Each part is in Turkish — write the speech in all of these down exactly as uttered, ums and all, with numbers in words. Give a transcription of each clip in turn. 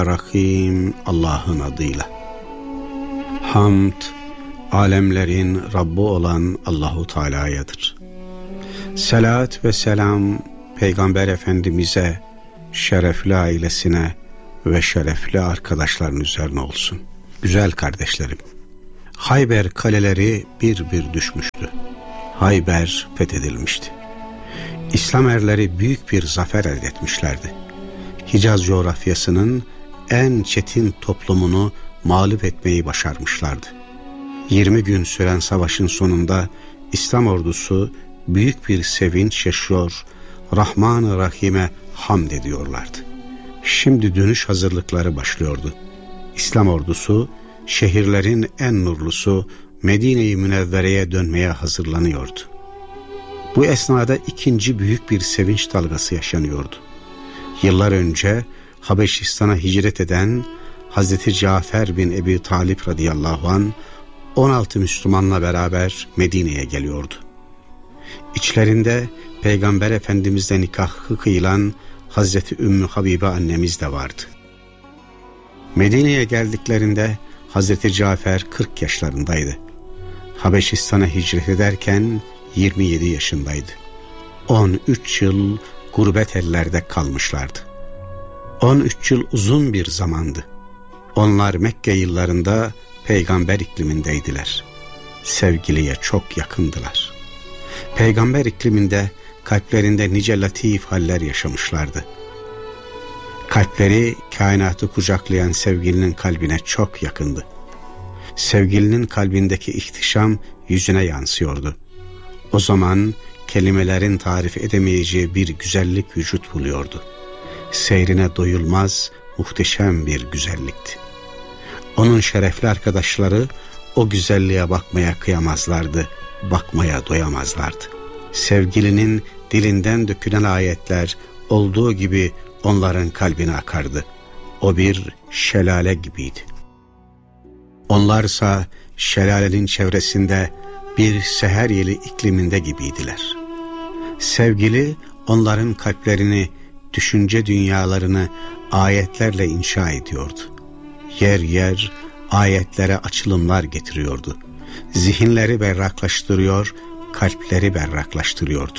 Rahim Allah'ın adıyla. Hamd, alemlerin Rabbi olan Allahu Teala'yadır. Salat ve selam Peygamber Efendimiz'e, şerefli ailesine ve şerefli arkadaşların üzerine olsun. Güzel kardeşlerim, Hayber kaleleri bir bir düşmüştü. Hayber fethedilmişti. İslam erleri büyük bir zafer elde etmişlerdi. Hicaz coğrafyasının en çetin toplumunu mağlup etmeyi başarmışlardı. yirmi gün süren savaşın sonunda İslam ordusu büyük bir sevinç yaşıyor, Rahman-ı Rahim'e hamd ediyorlardı. Şimdi dönüş hazırlıkları başlıyordu. İslam ordusu şehirlerin en nurlusu Medine-i Münevvere'ye dönmeye hazırlanıyordu. Bu esnada ikinci büyük bir sevinç dalgası yaşanıyordu. Yıllar önce Habeşistan'a hicret eden Hazreti Cafer bin Ebi Talip radıyallahu anh on altı Müslümanla beraber Medine'ye geliyordu. İçlerinde Peygamber Efendimiz'le nikahı kıyılan Hazreti Ümmü Habibe annemiz de vardı. Medine'ye geldiklerinde Hazreti Cafer kırk yaşlarındaydı. Habeşistan'a hicret ederken yirmi yedi yaşındaydı. on üç yıl gurbet ellerde kalmışlardı. on üç yıl uzun bir zamandı. Onlar Mekke yıllarında peygamber iklimindeydiler. Sevgiliye çok yakındılar. Peygamber ikliminde kalplerinde nice latif haller yaşamışlardı. Kalpleri kainatı kucaklayan sevgilinin kalbine çok yakındı. Sevgilinin kalbindeki ihtişam yüzüne yansıyordu. O zaman kelimelerin tarif edemeyeceği bir güzellik vücut buluyordu. Seyrine doyulmaz, muhteşem bir güzellikti. Onun şerefli arkadaşları o güzelliğe bakmaya kıyamazlardı, bakmaya doyamazlardı. Sevgilinin dilinden dökülen ayetler olduğu gibi onların kalbine akardı. O bir şelale gibiydi. Onlarsa şelalenin çevresinde bir seher yeli ikliminde gibiydiler. Sevgili onların kalplerini, düşünce dünyalarını ayetlerle inşa ediyordu. Yer yer ayetlere açılımlar getiriyordu. Zihinleri berraklaştırıyor, kalpleri berraklaştırıyordu.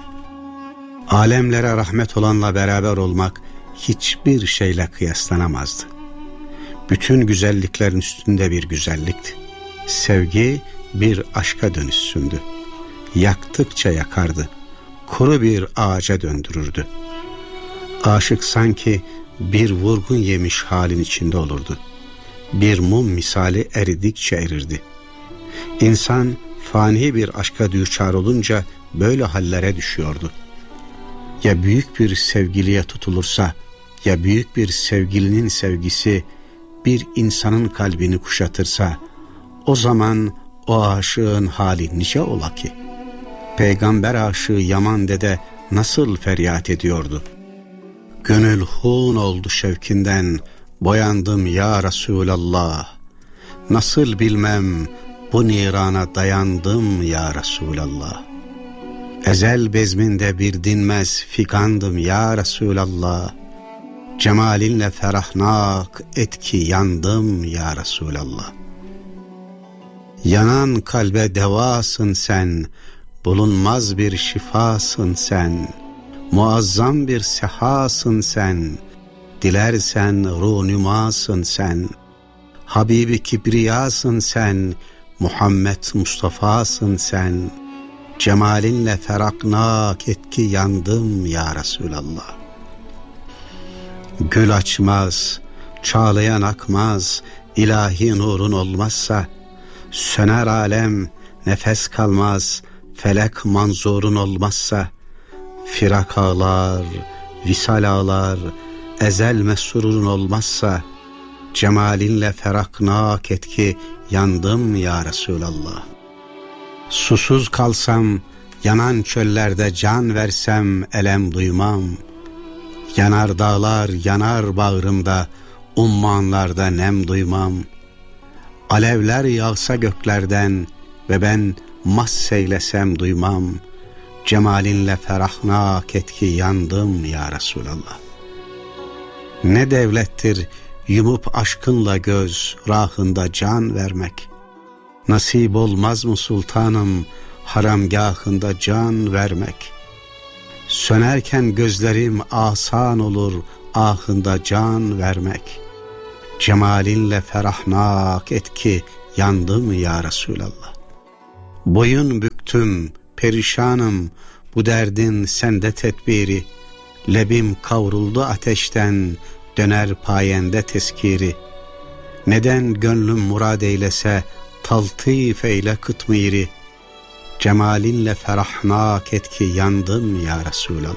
Alemlere rahmet olanla beraber olmak hiçbir şeyle kıyaslanamazdı. Bütün güzelliklerin üstünde bir güzellikti. Sevgi bir aşka dönüşsündü. Yaktıkça yakardı. Kuru bir ağaca döndürürdü. Aşık sanki bir vurgun yemiş halin içinde olurdu. Bir mum misali eridikçe erirdi. İnsan fani bir aşka düçar olunca böyle hallere düşüyordu. Ya büyük bir sevgiliye tutulursa, ya büyük bir sevgilinin sevgisi bir insanın kalbini kuşatırsa, o zaman o aşığın hali nice ola ki? Peygamber aşığı Yaman dede nasıl feryat ediyordu? Gönül hun oldu şevkinden, boyandım ya Resulallah. Nasıl bilmem bu nirana dayandım ya Resulallah. Ezel bezminde bir dinmez figandım ya Resulallah. Cemalinle ferahnak etki yandım ya Resulallah. Yanan kalbe devasın sen, bulunmaz bir şifasın sen, muazzam bir sehasın sen, dilersen ruhnümasın sen, Habibi Kibriyasın sen, Muhammed Mustafa'sın sen, cemalinle feraknak etki yandım ya Resulallah. Gül açmaz, çağlayan akmaz, ilahi nurun olmazsa, söner alem, nefes kalmaz, felek manzurun olmazsa, firak ağlar, visal ağlar, ezel mesurun olmazsa, cemalinle feraknak etki yandım ya Resulallah. Susuz kalsam, yanan çöllerde can versem elem duymam. Yanar dağlar, yanar bağrımda, ummanlarda nem duymam. Alevler yağsa göklerden ve ben masseylesem duymam. Cemalinle ferahnak etki yandım ya Resulallah. Ne devlettir yumup aşkınla göz, rahında can vermek. Nasip olmaz mı sultanım, haramgahında can vermek? Sönerken gözlerim asan olur, ahında can vermek. Cemalinle ferahnak et ki yandım ya Resulallah. Boyun büktüm, perişanım, bu derdin sende tedbiri. Lebim kavruldu ateşten, döner payende teskiri. Neden gönlüm murad eylese, taltif eyle kıtmiri. Cemalinle ferahnak et ki yandım ya Resulallah.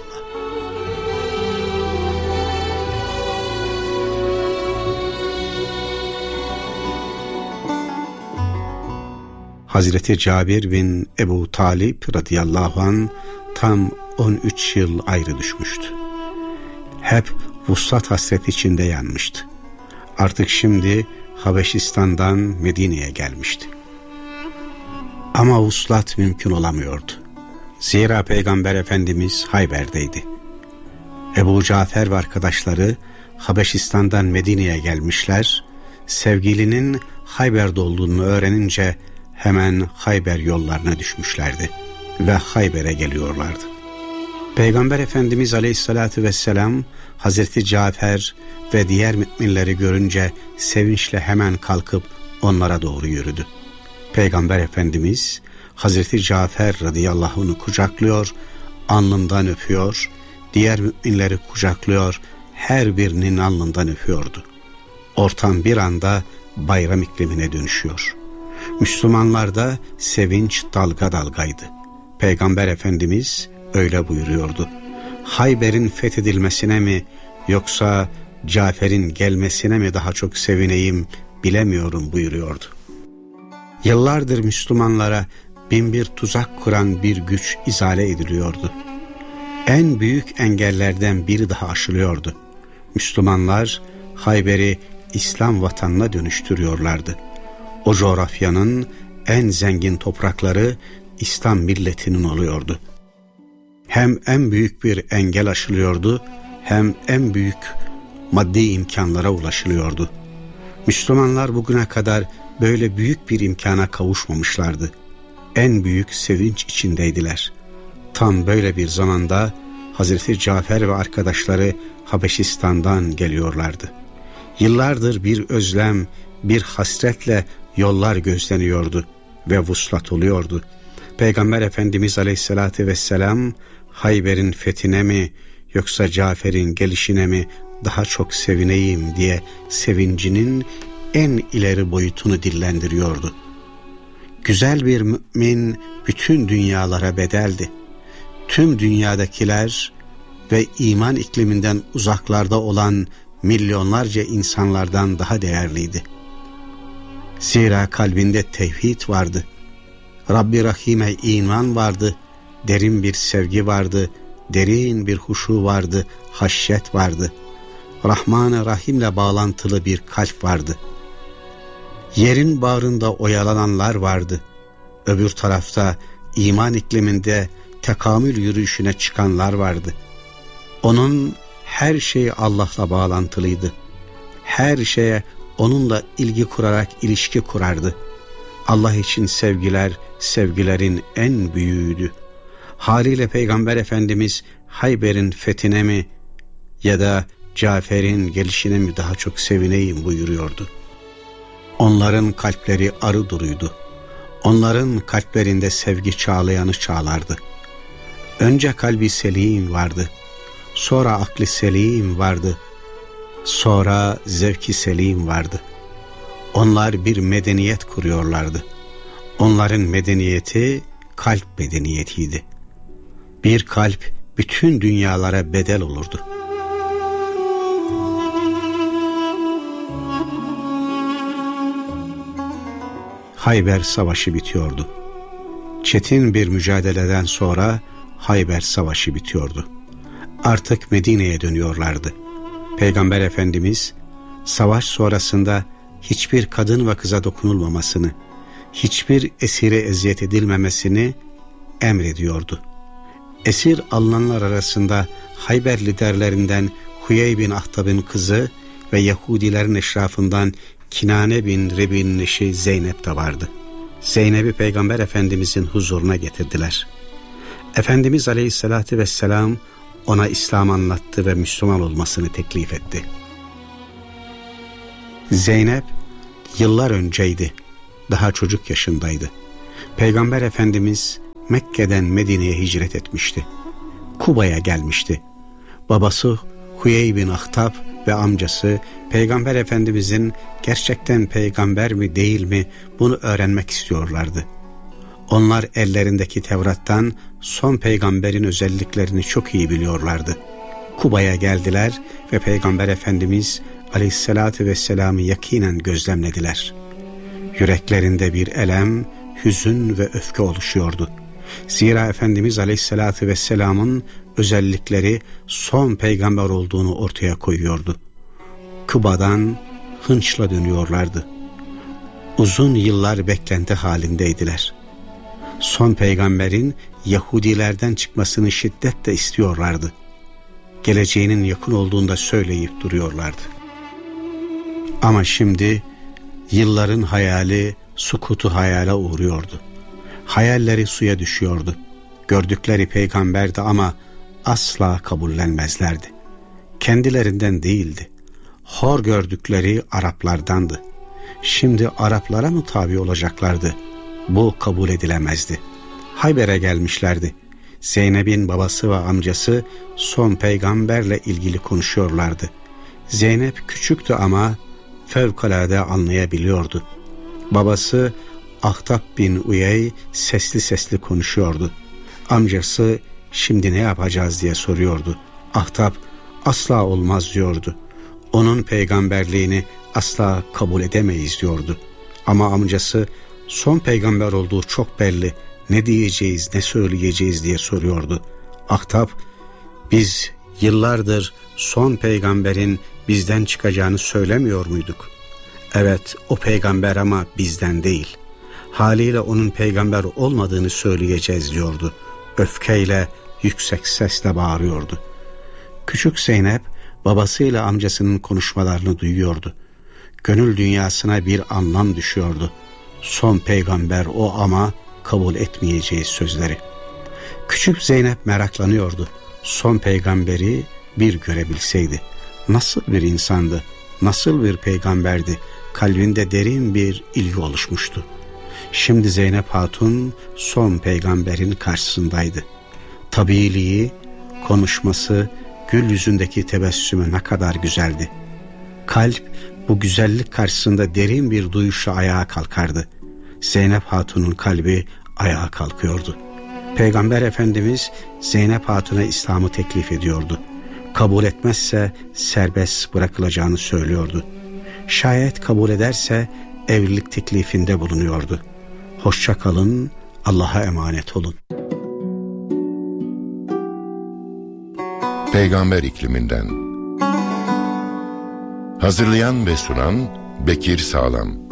Hazreti Cabir bin Ebu Talib radıyallahu anh tam on üç yıl ayrı düşmüştü. Hep vuslat hasret içinde yanmıştı. Artık şimdi Habeşistan'dan Medine'ye gelmişti. Ama vuslat mümkün olamıyordu. Zira Peygamber Efendimiz Hayber'deydi. Ebu Cafer ve arkadaşları Habeşistan'dan Medine'ye gelmişler. Sevgilinin Hayber'de olduğunu öğrenince hemen Hayber yollarına düşmüşlerdi ve Hayber'e geliyorlardı. Peygamber Efendimiz Aleyhisselatü Vesselam Hazreti Cafer ve diğer müminleri görünce sevinçle hemen kalkıp onlara doğru yürüdü. Peygamber Efendimiz Hazreti Cafer radıyallahu anh'ı kucaklıyor, alnından öpüyor, diğer müminleri kucaklıyor, her birinin alnından öpüyordu. Ortam bir anda bayram iklimine dönüşüyor. Müslümanlarda sevinç dalga dalgaydı. Peygamber Efendimiz öyle buyuruyordu. Hayber'in fethedilmesine mi yoksa Cafer'in gelmesine mi daha çok sevineyim bilemiyorum buyuruyordu. Yıllardır Müslümanlara bin bir tuzak kuran bir güç izale ediliyordu. En büyük engellerden biri daha aşılıyordu. Müslümanlar Hayber'i İslam vatanına dönüştürüyorlardı. O coğrafyanın en zengin toprakları İslam milletinin oluyordu. Hem en büyük bir engel aşılıyordu, hem en büyük maddi imkanlara ulaşılıyordu. Müslümanlar bugüne kadar böyle büyük bir imkana kavuşmamışlardı. En büyük sevinç içindeydiler. Tam böyle bir zamanda Hazreti Cafer ve arkadaşları Habeşistan'dan geliyorlardı. Yıllardır bir özlem, bir hasretle yollar gözleniyordu ve vuslat oluyordu. Peygamber Efendimiz Aleyhisselatü Vesselam Hayber'in fethine mi yoksa Cafer'in gelişine mi daha çok sevineyim diye sevincinin en ileri boyutunu dillendiriyordu. Güzel bir mümin bütün dünyalara bedeldi. Tüm dünyadakiler ve iman ikliminden uzaklarda olan milyonlarca insanlardan daha değerliydi. Zira kalbinde tevhid vardı. Rabbi Rahim'e iman vardı, derin bir sevgi vardı, derin bir huşu vardı, haşyet vardı. Rahman-ı Rahim'le bağlantılı bir kalp vardı. Yerin bağrında oyalananlar vardı. Öbür tarafta iman ikliminde tekamül yürüyüşüne çıkanlar vardı. Onun her şeyi Allah'la bağlantılıydı. Her şeye onunla ilgi kurarak ilişki kurardı. Allah için sevgiler, sevgilerin en büyüğüydü. Haliyle Peygamber Efendimiz Hayber'in fethine mi ya da Cafer'in gelişine mi daha çok sevineyim buyuruyordu. Onların kalpleri arı duruydu. Onların kalplerinde sevgi çağlayanı çağlardı. Önce kalbi selim vardı. Sonra akli selim vardı. Sonra zevki selim vardı. Onlar bir medeniyet kuruyorlardı. Onların medeniyeti kalp medeniyetiydi. Bir kalp bütün dünyalara bedel olurdu. Hayber Savaşı bitiyordu. Çetin bir mücadeleden sonra Hayber Savaşı bitiyordu. Artık Medine'ye dönüyorlardı. Peygamber Efendimiz savaş sonrasında hiçbir kadın ve kıza dokunulmamasını, hiçbir esire eziyet edilmemesini emrediyordu. Esir alınanlar arasında Hayber liderlerinden Huyey bin Ahtab'ın kızı ve Yahudilerin eşrafından Kinane bin Rebi'nin eşi Zeynep de vardı. Zeynep'i Peygamber Efendimizin huzuruna getirdiler. Efendimiz Aleyhisselatü Vesselam ona İslam anlattı ve Müslüman olmasını teklif etti. Zeynep yıllar önceydi, daha çocuk yaşındaydı. Peygamber Efendimiz Mekke'den Medine'ye hicret etmişti. Kuba'ya gelmişti. Babası Huyey bin Ahtab ve amcası Peygamber Efendimizin gerçekten peygamber mi değil mi bunu öğrenmek istiyorlardı. Onlar ellerindeki Tevrat'tan son peygamberin özelliklerini çok iyi biliyorlardı. Kuba'ya geldiler ve Peygamber Efendimiz Aleyhisselatü Vesselam'ı yakinen gözlemlediler. Yüreklerinde bir elem, hüzün ve öfke oluşuyordu. Zira Efendimiz Aleyhisselatü Vesselam'ın özellikleri son peygamber olduğunu ortaya koyuyordu. Kuba'dan hınçla dönüyorlardı. Uzun yıllar beklenti halindeydiler. Son peygamberin Yahudilerden çıkmasını şiddetle istiyorlardı. Geleceğinin yakın olduğunda söyleyip duruyorlardı. Ama şimdi yılların hayali sukutu hayale uğruyordu. Hayalleri suya düşüyordu. Gördükleri peygamberdi ama asla kabullenmezlerdi. Kendilerinden değildi. Hor gördükleri Araplardandı. Şimdi Araplara mı tabi olacaklardı? Bu kabul edilemezdi. Hayber'e gelmişlerdi. Zeynep'in babası ve amcası son peygamberle ilgili konuşuyorlardı. Zeynep küçüktü ama fevkalade anlayabiliyordu. Babası Ahtab bin Uyey sesli sesli konuşuyordu. Amcası şimdi ne yapacağız diye soruyordu. Ahtab asla olmaz diyordu. Onun peygamberliğini asla kabul edemeyiz diyordu. Ama amcası son peygamber olduğu çok belli, ne diyeceğiz ne söyleyeceğiz diye soruyordu. Ahtab biz yıllardır son peygamberin bizden çıkacağını söylemiyor muyduk? Evet, o peygamber ama bizden değil. Haliyle onun peygamber olmadığını söyleyeceğiz diyordu. Öfkeyle, yüksek sesle bağırıyordu. Küçük Zeynep babasıyla amcasının konuşmalarını duyuyordu. Gönül dünyasına bir anlam düşüyordu. Son peygamber o ama kabul etmeyeceğiz sözleri. Küçük Zeynep meraklanıyordu. Son peygamberi bir görebilseydi. Nasıl bir insandı, nasıl bir peygamberdi? Kalbinde derin bir ilgi oluşmuştu. Şimdi Zeynep Hatun son peygamberin karşısındaydı. Tabiiliği, konuşması, gül yüzündeki tebessümü ne kadar güzeldi. Kalp bu güzellik karşısında derin bir duyuşla ayağa kalkardı. Zeynep Hatun'un kalbi ayağa kalkıyordu. Peygamber Efendimiz Zeynep Hatun'a İslam'ı teklif ediyordu. Kabul etmezse serbest bırakılacağını söylüyordu. Şayet kabul ederse evlilik teklifinde bulunuyordu. Hoşça kalın, Allah'a emanet olun. Peygamber ikliminden. Hazırlayan ve sunan Bekir Sağlam.